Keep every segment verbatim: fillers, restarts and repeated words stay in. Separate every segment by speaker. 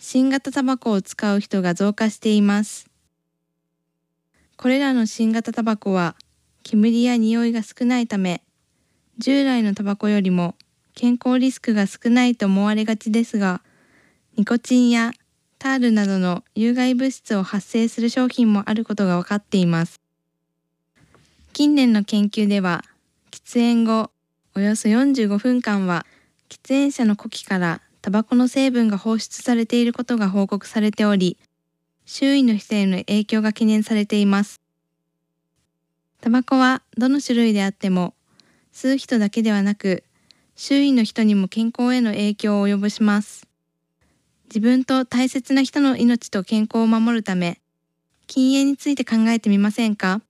Speaker 1: 新型タバコを使う人が増加しています。これらの新型タバコは煙や匂いが少ないため、従来のタバコよりも健康リスクが少ないと思われがちですが、ニコチンやタールなどの有害物質を発生する商品もあることが分かっています。近年の研究では、喫煙後およそよんじゅうごふんかんは喫煙者の呼気からタバコの成分が放出されていることが報告されており、周囲の人への影響が懸念されています。タバコはどの種類であっても、吸う人だけではなく、周囲の人にも健康への影響を及ぼします。自分と大切な人の命と健康を守るため、禁煙について考えてみませんか？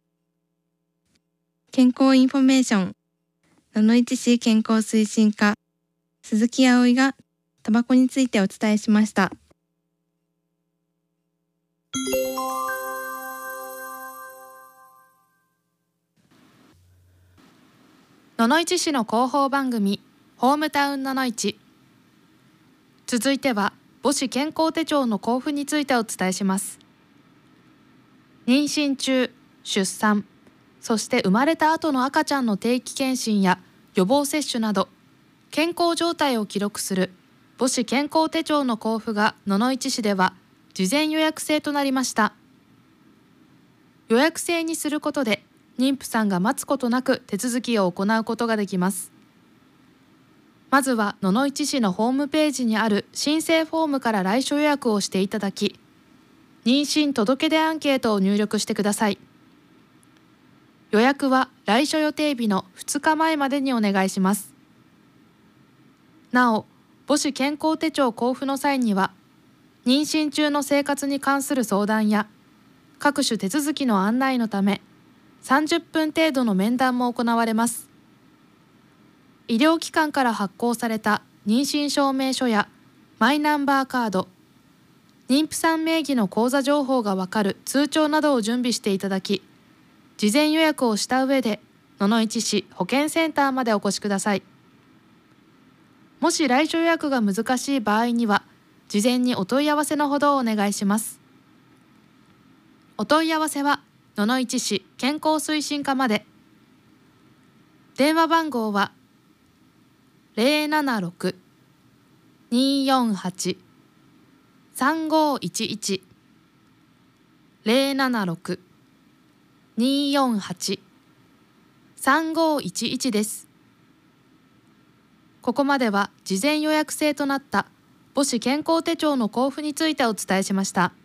Speaker 1: 健康インフォメーション、野々市市健康推進課、鈴木葵がタバコについてお伝えしました。
Speaker 2: 野々市市の広報番組ホームタウン野々市。続いては母子健康手帳の交付についてお伝えします。妊娠中、出産、そして生まれた後の赤ちゃんの定期検診や予防接種など健康状態を記録する母子健康手帳の交付が野々市市では事前予約制となりました。予約制にすることで妊婦さんが待つことなく手続きを行うことができます。まずは野々市市のホームページにある申請フォームから来所予約をしていただき、妊娠届出アンケートを入力してください。予約は来所予定日のふつかまえまでにお願いします。なお、母子健康手帳交付の際には、妊娠中の生活に関する相談や各種手続きの案内のため、さんじゅっぷん程度の面談も行われます。医療機関から発行された妊娠証明書やマイナンバーカード、妊婦さん名義の口座情報がわかる通帳などを準備していただき、事前予約をした上で野々市市保健センターまでお越しください。もし来所予約が難しい場合には、事前にお問い合わせのほどをお願いします。お問い合わせは野々市市健康推進課まで。電話番号は ゼロななろく にーよんはち さんごいちいち ゼロななろく にーよんはち さんごいちいち です。ここまでは事前予約制となった母子健康手帳の交付についてお伝えしました。